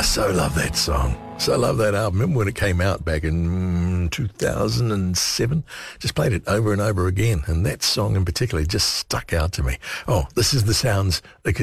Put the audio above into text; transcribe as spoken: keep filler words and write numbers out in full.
so love that song. So love that album. Remember when it came out back in mm, two thousand seven? Just played it over and over again. And that song in particular just stuck out to me. Oh, this is the sounds